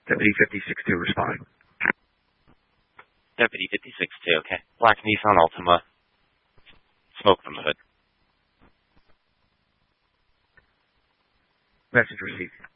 Deputy 56-2 responding. Deputy 56-2, okay. Black Nissan Altima. Smoke from the hood. Message received.